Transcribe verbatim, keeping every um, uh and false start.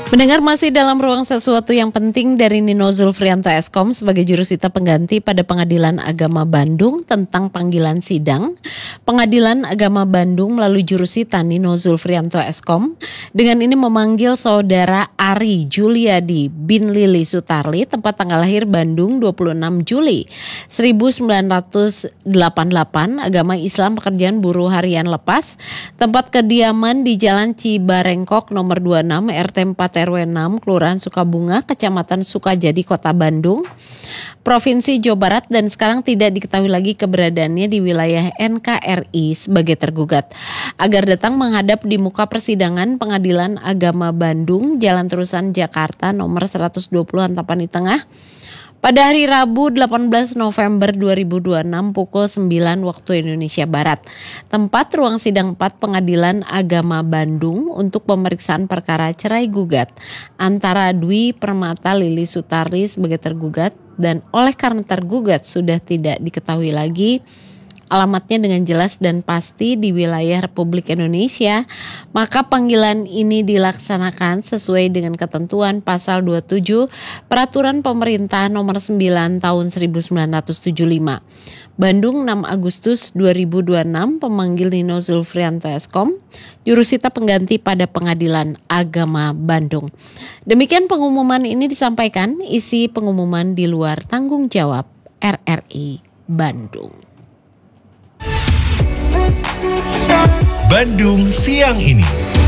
Mendengar masih dalam ruang sesuatu yang penting dari Nino Zulfrianto Eskom sebagai jurusita pengganti pada Pengadilan Agama Bandung tentang panggilan sidang. Pengadilan Agama Bandung melalui jurusita Nino Zulfrianto Eskom dengan ini memanggil saudara Ari Juliadi bin Lili Sutarli, tempat tanggal lahir Bandung dua puluh enam Juli seribu sembilan ratus delapan puluh delapan, agama Islam, pekerjaan buruh harian lepas, tempat kediaman di Jalan Cibarengkok nomor dua puluh enam R T empat R W enam, Kelurahan Sukabunga, Kecamatan Sukajadi, Kota Bandung, Provinsi Jawa Barat, dan sekarang tidak diketahui lagi keberadaannya di wilayah N K R I sebagai tergugat. Agar datang menghadap di muka persidangan Pengadilan Agama Bandung, Jalan Terusan Jakarta nomor seratus dua puluh Antapani Tengah, pada hari Rabu delapan belas November dua ribu dua puluh enam pukul sembilan waktu Indonesia Barat. Tempat ruang sidang empat Pengadilan Agama Bandung untuk pemeriksaan perkara cerai gugat antara Dwi Permata Lili Sutarli sebagai tergugat, dan oleh karena tergugat sudah tidak diketahui lagi alamatnya dengan jelas dan pasti di wilayah Republik Indonesia, maka panggilan ini dilaksanakan sesuai dengan ketentuan pasal dua puluh tujuh Peraturan Pemerintah nomor sembilan tahun seribu sembilan ratus tujuh puluh lima. Bandung enam Agustus dua ribu dua puluh enam, pemanggil Nino Zulfrianto Eskom, jurusita pengganti pada Pengadilan Agama Bandung. Demikian pengumuman ini disampaikan, isi pengumuman di luar tanggung jawab R R I Bandung. Bandung siang ini.